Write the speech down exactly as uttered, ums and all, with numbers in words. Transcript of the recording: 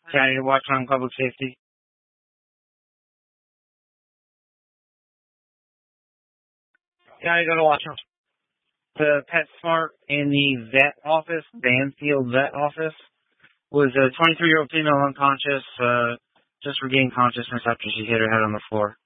County to Watchung Public Safety. County go to Watchung. The PetSmart in the vet office, Banfield vet office, was a twenty-three-year-old female unconscious, uh, just regained consciousness after she hit her head on the floor.